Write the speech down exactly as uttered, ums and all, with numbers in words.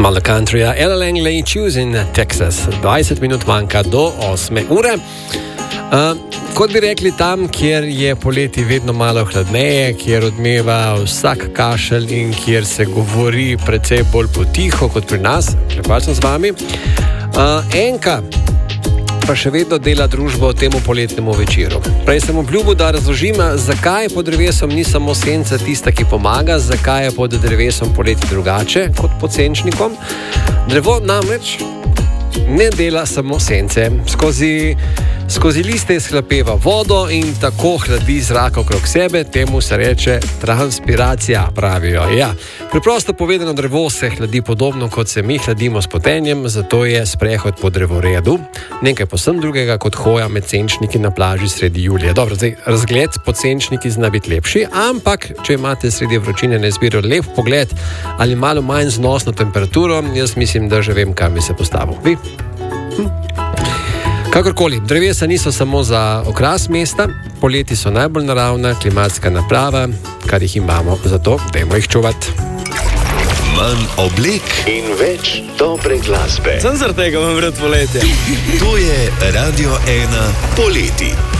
Malo countryja, Ella Langley, Choosing Texas. dvajset minut manjka do osme ure. Uh, kot bi rekli, tam, kjer je poleti vedno malo hladneje, kjer odmeva vsak kašelj in kjer se govori precej bolj potiho kot pri nas, klepal sem z vami. Uh, enka pa še vedno dela družbo temu poletnemu večeru. Prej sem obljubil, da razložim, zakaj pod drevesom ni samo senca tista, ki pomaga, zakaj je pod drevesom poleti drugače kot pod senčnikom. Drevo namreč ne dela samo sence. Skozi, skozi liste izhlapeva vodo in tako hladi zrak okrog sebe, temu se reče transpiracija, pravijo. Ja, preprosto povedano, drevo se hladi podobno, kot se mi hladimo s potenjem, zato je sprehod po drevoredu nekaj povsem drugega kot hoja med senčniki na plaži sredi julija. Dobro, zdaj, razgled pod senčniki zna biti lepši, ampak če imate sredi vročine na izbiro lep pogled ali malo manj znosno temperaturo, jaz mislim, da že vem, kam bi se postavil. Vi? Hm. Kakorkoli, drevesa niso samo za okras mesta, poleti so najbolj naravna klimatska naprava, kar jih imamo, zato dajmo jih čuvati. Manj oblek in več dobre glasbe. Sem zaradi tega vam vred poletje. To je Radio ena poleti.